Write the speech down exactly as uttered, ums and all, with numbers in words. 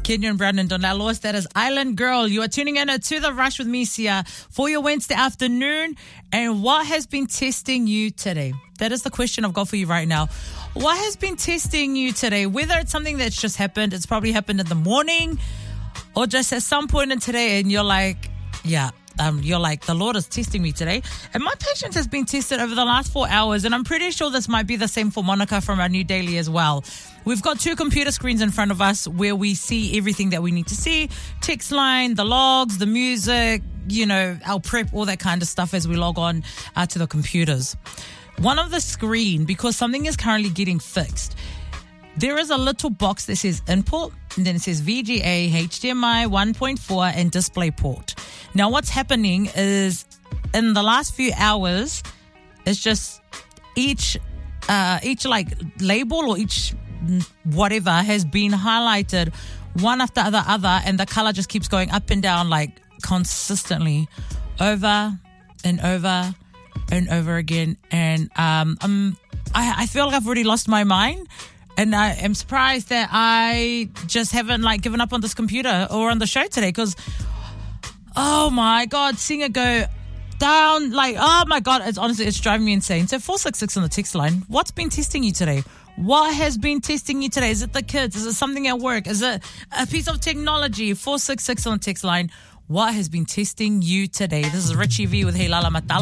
Kenyon Brown and Donna Lois. That is Island Girl. You are tuning in to The Rush with me, Sia, for your Wednesday afternoon. And what has been testing you today? That is the question I've got for you right now. What has been testing you today? Whether it's something that's just happened, it's probably happened in the morning, or just at some point in today, and you're like, yeah, Um, you're like, the Lord is testing me today. And my patience has been tested over the last four hours. And I'm pretty sure this might be the same for Monica from our new daily as well. We've got two computer screens in front of us where we see everything that we need to see. Text line, the logs, the music, you know, our prep, all that kind of stuff as we log on uh, to the computers. One of the screen, because something is currently getting fixed, there is a little box that says input, and then it says V G A, H D M I one point four, and display port. Now, what's happening is in the last few hours, it's just each, uh, each like label or each whatever has been highlighted one after the other, and the color just keeps going up and down like consistently over and over and over again. And um, I'm, I, I feel like I've already lost my mind. And I am surprised that I just haven't like given up on this computer or on the show today, because, oh my God, seeing it go down, like, oh my God, it's honestly, it's driving me insane. So four six six on the text line. What's been testing you today? What has been testing you today? Is it the kids? Is it something at work? Is it a piece of technology? four six six on the text line. What has been testing you today? This is Richie V with Hey Lala Matala.